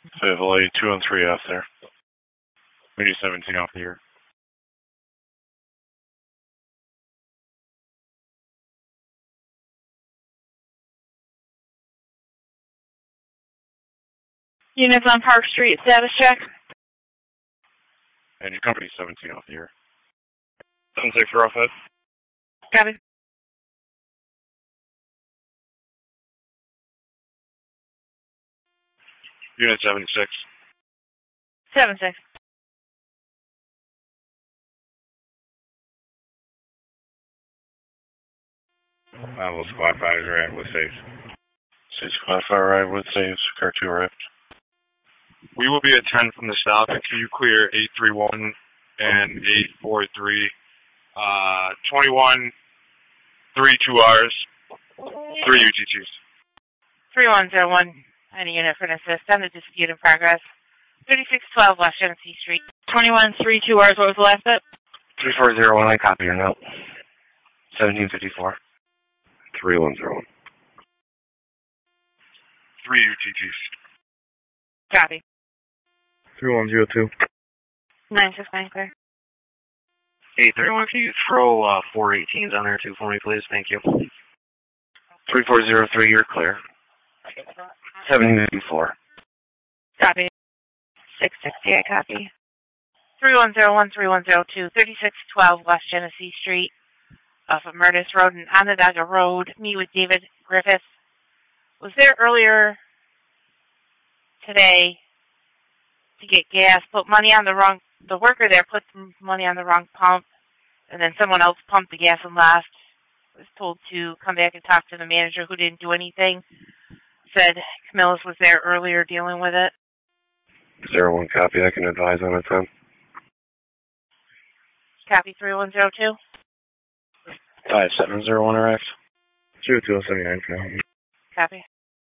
Chevrolet 213F there. We do 17 off the year. Units on Park Street, status check. And your company's 17 off the year. 76 for offset. Copy. Unit 76. 7-6. We'll squad 5 is arrived with saves. 6 squad 5 arrived with saves. Car 2 arrived. We will be at 10 from the south. Can you clear 831 and 843? 21, 3 2Rs, 3 UTTs. 3101. Any unit for an assist on the dispute in progress. 3612 West Genesee Street. 21 3 2Rs. What was the last bit? 3401. I copy your note. 1754. 3101. 3 UTTs. Copy. 3102. 969 clear. 831, can you throw 418s on there too for me, please? Thank you. 3403, you're clear. 1754. Copy. 660, I copy. 3101, 3102, 3612 West Genesee Street, off of Murtis Road and Onondaga Road. Meet with David Griffiths. Was there earlier today to get gas, put money on the worker there put money on the wrong pump, and then someone else pumped the gas and left. Was told to come back and talk to the manager who didn't do anything. Said Camillus was there earlier dealing with it. 01 copy. I can advise on it then. Copy 3102. 5701 arrived. 0279 for now. Copy.